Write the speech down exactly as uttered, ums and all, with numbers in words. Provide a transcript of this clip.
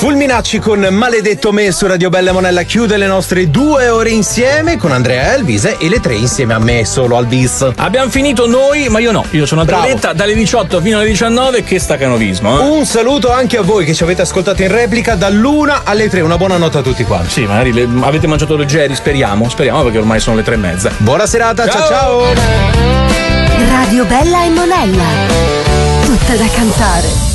Fulminacci con Maledetto Me su Radio Bella Monella chiude le nostre due ore insieme con Andrea Elvis e le tre insieme a me solo al bis. Abbiamo finito noi, ma io no, io sono Andrea dalle diciotto fino alle diciannove, che stacanovismo. Eh? Un saluto anche a voi che ci avete ascoltato in replica dall'una alle tre, una buona notte a tutti quanti. Sì, magari le, avete mangiato leggeri, speriamo, speriamo perché ormai sono le tre e mezza. Buona serata, ciao ciao! ciao. Radio Bella e Monella, tutta da cantare.